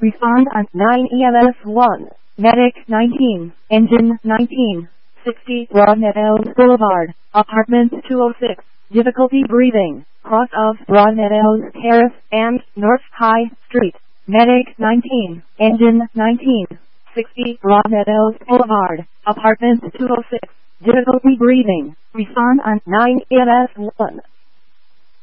Respond on 9 EMS 1. Medic 19. Engine 19. 60 Broadmeadows Boulevard, Apartment 206. Difficulty breathing. Cross of Broadmeadows Terrace and North High Street. Medic 19. Engine 19. 60 Broadmeadows Boulevard, Apartment 206. Difficulty breathing. Respond on 9 EMS 1.